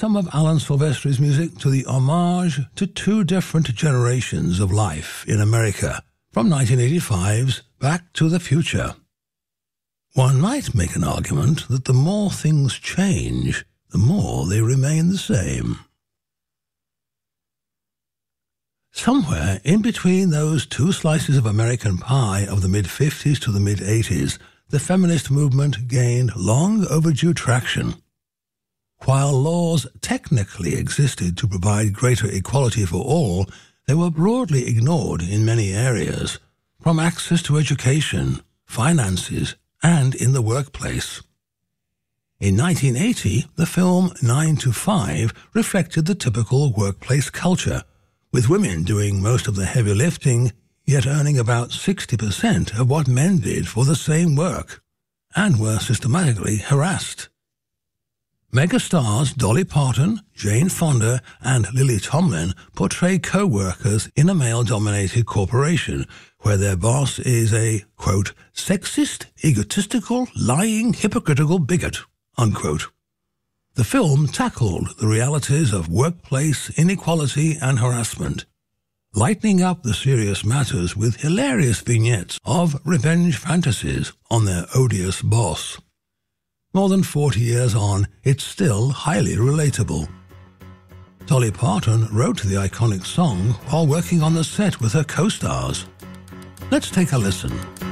some of Alan Silvestri's music to the homage to two different generations of life in America, from 1985's Back to the Future. One might make an argument that the more things change, the more they remain the same. Somewhere in between those two slices of American pie of the mid-50s to the mid-80s, the feminist movement gained long overdue traction. While laws technically existed to provide greater equality for all, they were broadly ignored in many areas, from access to education, finances, and in the workplace. In 1980, the film 9 to 5 reflected the typical workplace culture, with women doing most of the heavy lifting, yet earning about 60% of what men did for the same work, and were systematically harassed. Megastars Dolly Parton, Jane Fonda, and Lily Tomlin portray co-workers in a male-dominated corporation, where their boss is a, quote, sexist, egotistical, lying, hypocritical bigot, unquote. The film tackled the realities of workplace inequality and harassment, lightening up the serious matters with hilarious vignettes of revenge fantasies on their odious boss. More than 40 years on, it's still highly relatable. Dolly Parton wrote the iconic song while working on the set with her co-stars. Let's take a listen.